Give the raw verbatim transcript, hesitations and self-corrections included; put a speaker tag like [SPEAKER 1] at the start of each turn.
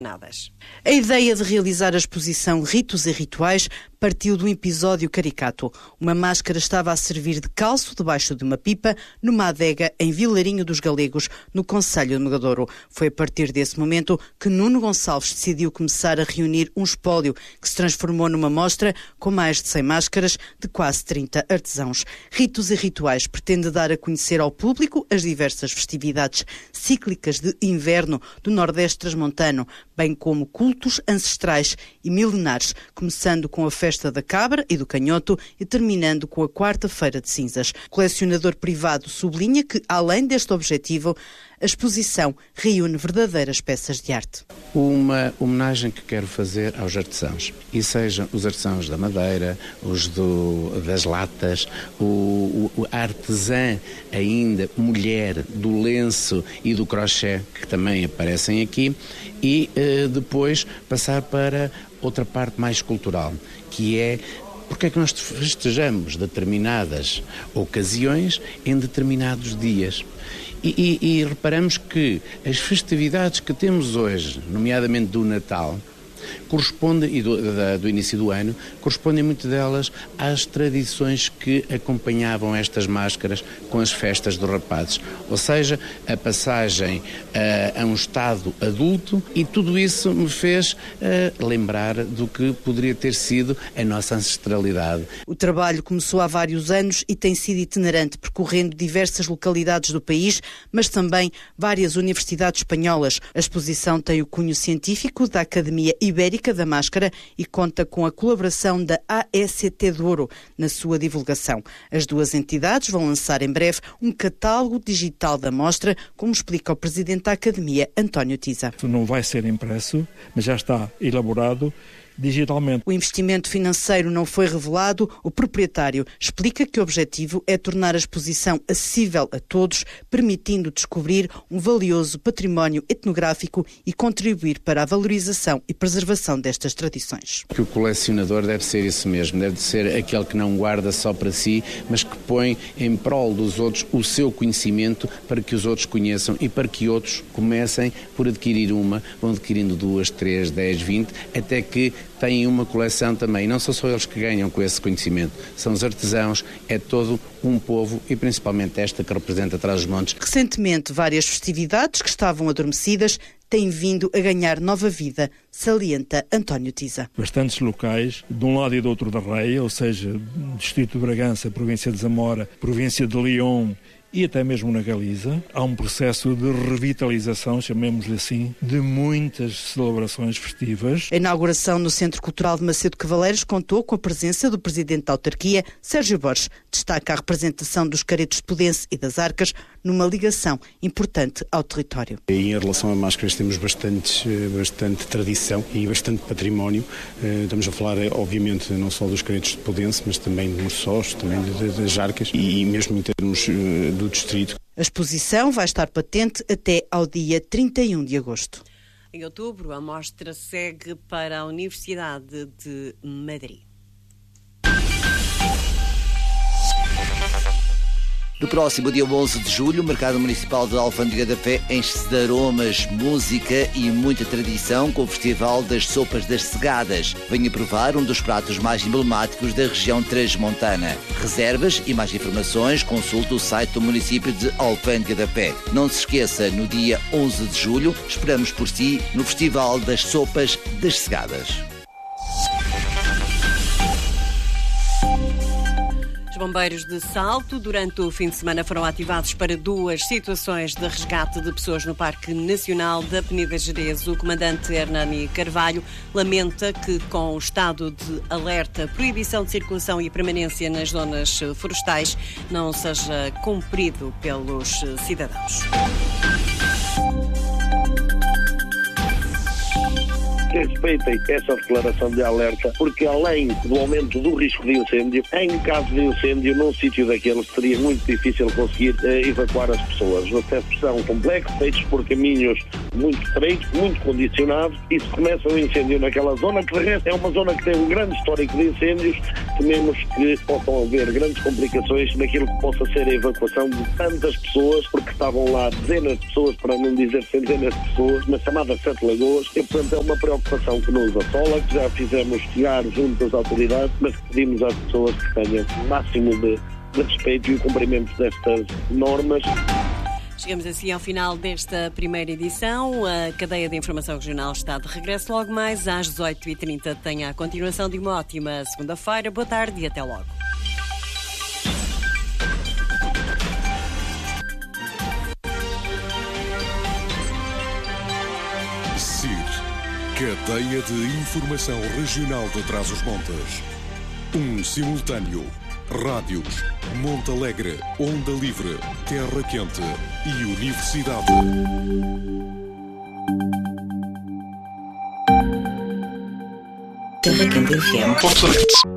[SPEAKER 1] A ideia de realizar a exposição Ritos e Rituais partiu de um episódio caricato. Uma máscara estava a servir de calço debaixo de uma pipa numa adega em Vilarinho dos Galegos, no concelho de Megadouro. Foi a partir desse momento que Nuno Gonçalves decidiu começar a reunir um espólio que se transformou numa mostra com mais de cem máscaras de quase trinta artesãos. Ritos e Rituais pretende dar a conhecer ao público as diversas festividades cíclicas de inverno do Nordeste transmontano, bem como cultos ancestrais e milenares, começando com a festa da cabra e do canhoto e terminando com a quarta-feira de cinzas. O colecionador privado sublinha que, além deste objetivo, a exposição reúne verdadeiras peças de arte.
[SPEAKER 2] Uma homenagem que quero fazer aos artesãos, e sejam os artesãos da madeira, os do, das latas, o, o, a artesã ainda, mulher, do lenço e do crochê, que também aparecem aqui, e eh, depois passar para outra parte mais cultural, que é porque é que nós festejamos determinadas ocasiões em determinados dias. E, e, e reparamos que as festividades que temos hoje, nomeadamente do Natal, correspondem, e do, da, do início do ano, correspondem muito delas às tradições que acompanhavam estas máscaras com as festas dos rapazes. Ou seja, a passagem uh, a um estado adulto, e tudo isso me fez uh, lembrar do que poderia ter sido a nossa ancestralidade.
[SPEAKER 1] O trabalho começou há vários anos e tem sido itinerante, percorrendo diversas localidades do país, mas também várias universidades espanholas. A exposição tem o cunho científico da Academia Ibérica da Máscara e conta com a colaboração da A E C T Douro na sua divulgação. As duas entidades vão lançar em breve um catálogo digital da mostra, como explica o presidente da Academia, António Tiza.
[SPEAKER 3] Não vai ser impresso, mas já está elaborado digitalmente.
[SPEAKER 1] O investimento financeiro não foi revelado. O proprietário explica que o objetivo é tornar a exposição acessível a todos, permitindo descobrir um valioso património etnográfico e contribuir para a valorização e preservação destas tradições.
[SPEAKER 2] Que o colecionador deve ser isso mesmo, deve ser aquele que não guarda só para si, mas que põe em prol dos outros o seu conhecimento para que os outros conheçam e para que outros comecem por adquirir uma, vão adquirindo duas, três, dez, vinte, até que têm uma coleção também. Não são só eles que ganham com esse conhecimento, são os artesãos, é todo um povo, e principalmente esta que representa Trás-os-Montes.
[SPEAKER 1] Recentemente, várias festividades que estavam adormecidas têm vindo a ganhar nova vida, salienta António Tiza.
[SPEAKER 3] Bastantes locais, de um lado e do outro da Reia, ou seja, Distrito de Bragança, Província de Zamora, Província de León e até mesmo na Galiza, há um processo de revitalização, chamemos-lhe assim, de muitas celebrações festivas.
[SPEAKER 1] A inauguração no Centro Cultural de Macedo Cavaleiros contou com a presença do presidente da autarquia, Sérgio Borges. Destaca a representação dos caretos de Pudense e das Arcas numa ligação importante ao território.
[SPEAKER 4] Em relação a máscaras temos bastante, bastante tradição e bastante património. Estamos a falar, obviamente, não só dos caretos de Pudense, mas também de Morçós, também das Arcas e mesmo em termos do distrito.
[SPEAKER 1] A exposição vai estar patente até ao dia trinta e um de agosto.
[SPEAKER 5] Em outubro, a mostra segue para a Universidade de Madrid.
[SPEAKER 6] No próximo dia onze de julho, o Mercado Municipal de Alfândega da Fé enche-se de aromas, música e muita tradição com o Festival das Sopas das Segadas. Venha provar um dos pratos mais emblemáticos da região transmontana. Reservas e mais informações, consulte o site do município de Alfândega da Fé. Não se esqueça, no dia onze de julho, esperamos por si no Festival das Sopas das Segadas.
[SPEAKER 5] Bombeiros de Salto, durante o fim de semana, foram ativados para duas situações de resgate de pessoas no Parque Nacional da Peneda Gerês. O comandante Hernani Carvalho lamenta que, com o estado de alerta, proibição de circulação e permanência nas zonas florestais não seja cumprido pelos cidadãos.
[SPEAKER 7] Que respeitem essa declaração de alerta, porque além do aumento do risco de incêndio, em caso de incêndio num sítio daqueles seria muito difícil conseguir eh, evacuar as pessoas. Os acessos são complexos, feitos por caminhos muito estreito, muito condicionado, e se começa um incêndio naquela zona, que de resto é uma zona que tem um grande histórico de incêndios, tememos que possam haver grandes complicações naquilo que possa ser a evacuação de tantas pessoas, porque estavam lá dezenas de pessoas, para não dizer centenas de pessoas, na chamada Sete Lagoas, e portanto é uma preocupação que nos assola, que já fizemos chegar junto das autoridades, mas que pedimos às pessoas que tenham o máximo de, de respeito e o cumprimento destas normas.
[SPEAKER 5] Chegamos assim ao final desta primeira edição. A cadeia de informação regional está de regresso logo mais às dezoito e trinta. Tenha a continuação de uma ótima segunda-feira. Boa tarde e até logo.
[SPEAKER 8] S I R, Cadeia de Informação Regional de Trás-os-Montes. Um simultâneo. Rádios, Monte Alegre, Onda Livre, Terra Quente e Universidade.
[SPEAKER 9] Terra Quente F M.